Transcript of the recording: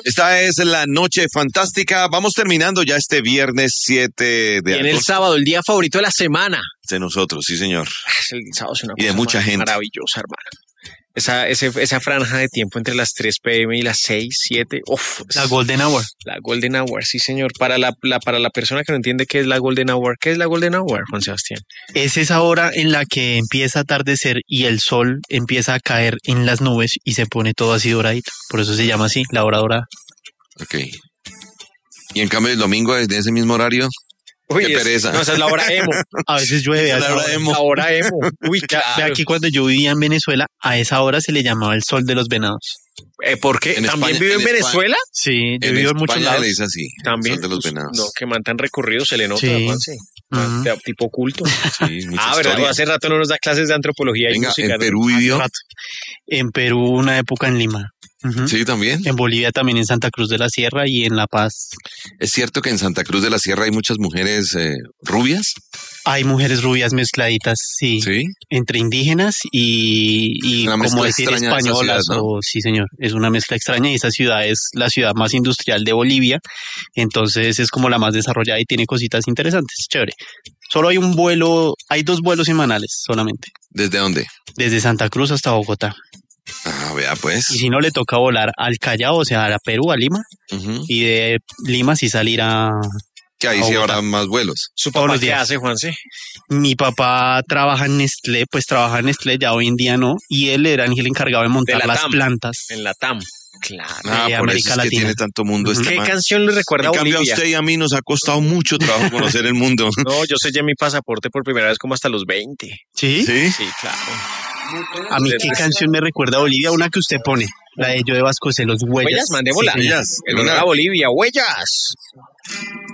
Esta es la noche fantástica. Vamos terminando ya este viernes 7 de agosto. En el sábado, el día favorito de la semana. De nosotros, sí, señor. El sábado es una Y de cosa mucha gente. maravillosa, hermano. Esa franja de tiempo entre las 3 p.m. y las 6, 7. Uf, La Golden Hour. La Golden Hour, sí, señor. Para la persona que no entiende qué es la Golden Hour, ¿qué es la Golden Hour, Juan Sebastián? Es esa hora en la que empieza a atardecer y el sol empieza a caer en las nubes y se pone todo así doradito. Por eso se llama así, la hora dorada. Ok. Y en cambio el domingo, desde ese mismo horario, qué pereza. No, esa es la hora emo. A veces llueve. Esa es a la esa hora hora. emo. La hora emo. Uy, claro. Ve aquí cuando yo vivía en Venezuela, a esa hora se le llamaba el sol de los venados. ¿Por qué? En ¿También España- vive en en España- Venezuela? Sí, yo vivo en muchos España lados. le dice así. También. Sol de los Pues, venados. No, que man tan recorrido se le nota, Sí. Juan, sí. Ujú. Tipo culto. Sí, mucha ¿Verdad? historia. Hace rato no nos da clases de antropología y Venga, música. en Perú vivió. Rato. En Perú una época en Lima. Ujú. Sí, también. En Bolivia también, en Santa Cruz de la Sierra y en La Paz. Es cierto que en Santa Cruz de la Sierra hay muchas mujeres rubias. Hay mujeres rubias mezcladitas, sí, Sí. entre indígenas y Una como mezcla decir extraña de esa españolas, ciudad, ¿no? o sí señor, es una mezcla extraña y esa ciudad es la ciudad más industrial de Bolivia, entonces es como la más desarrollada y tiene cositas interesantes, chévere. Solo hay 2 vuelos semanales solamente, ¿Desde dónde? desde Santa Cruz hasta Bogotá. Ah, vea pues. Y si no, le toca volar al Callao, o sea, a Perú, a Lima, Ujú. y de Lima sí salir a... Que ahí sí Bogotá. habrá más vuelos. ¿Su todos papá los qué días. hace, Juan? Sí. Mi papá trabaja en Nestlé, ya hoy en día no, y él era el encargado de montar la las TAM. plantas. En la TAM. Claro. Ah, de por América eso es que Latina. tiene tanto mundo Ujú. este ¿Qué man. canción le recuerda En a cambio, a Bolivia? usted y a mí nos ha costado mucho trabajo conocer el mundo. No, yo sellé mi pasaporte por primera vez como hasta los 20. ¿Sí? ¿Sí? Sí, claro. A mí, ¿qué canción me recuerda a Bolivia? Una que usted pone, la de Joe Vasconcelos, Huellas. Huellas, mandémosla. Sí, señor. Huellas. En honor a Bolivia, huellas.